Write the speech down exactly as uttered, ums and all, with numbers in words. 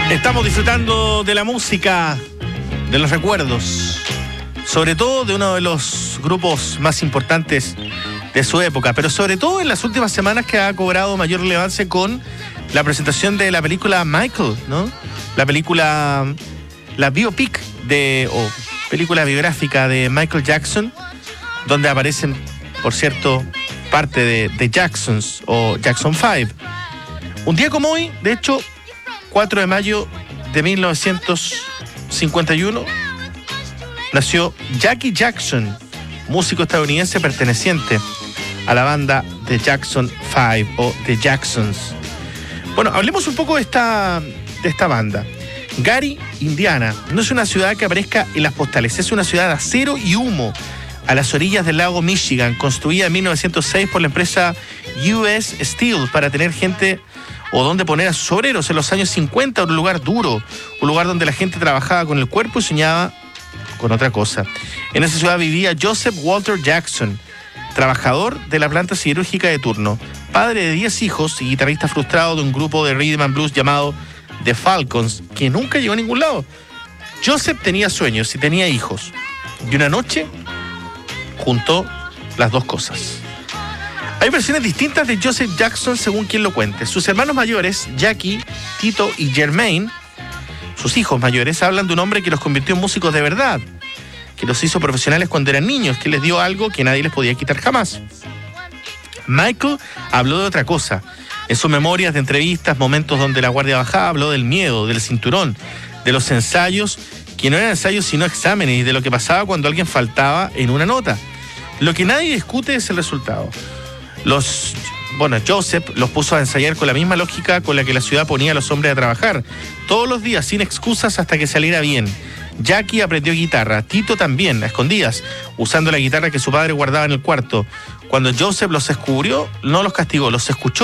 Estamos disfrutando de la música, de los recuerdos, sobre todo de uno de los grupos más importantes de su época, pero sobre todo en las últimas semanas que ha cobrado mayor relevancia con la presentación de la película Michael, ¿no? La película, la biopic de, o película biográfica de Michael Jackson, donde aparecen, por cierto, parte de, de Jacksons o Jackson five. Un día como hoy, de hecho, cuatro de mayo de mil novecientos cincuenta y uno, nació Jackie Jackson, músico estadounidense perteneciente a la banda de Jackson five o The Jacksons. Bueno, hablemos un poco de esta, de esta banda. Gary, Indiana, no es una ciudad que aparezca en las postales, es una ciudad de acero y humo a las orillas del lago Michigan, construida en mil novecientos seis por la empresa U S Steel para tener gente o donde poner a sus obreros. En los años cincuenta, un lugar duro, un lugar donde la gente trabajaba con el cuerpo y soñaba con otra cosa. En esa ciudad vivía Joseph Walter Jackson, trabajador de la planta siderúrgica de turno, padre de diez hijos y guitarrista frustrado de un grupo de rhythm and blues llamado The Falcons, que nunca llegó a ningún lado. Joseph tenía sueños y tenía hijos, y una noche juntó las dos cosas. Hay versiones distintas de Joseph Jackson según quien lo cuente. Sus hermanos mayores, Jackie, Tito y Jermaine, sus hijos mayores, hablan de un hombre que los convirtió en músicos de verdad, que los hizo profesionales cuando eran niños, que les dio algo que nadie les podía quitar jamás. Michael habló de otra cosa. En sus memorias de entrevistas, momentos donde la guardia bajaba, habló del miedo, del cinturón, de los ensayos, que no eran ensayos sino exámenes, y de lo que pasaba cuando alguien faltaba en una nota. Lo que nadie discute es el resultado. Los, bueno, Joseph los puso a ensayar con la misma lógica con la que la ciudad ponía a los hombres a trabajar, todos los días, sin excusas, hasta que saliera bien. Jackie aprendió guitarra, Tito también, a escondidas, usando la guitarra que su padre guardaba en el cuarto. Cuando Joseph los descubrió, no los castigó, los escuchó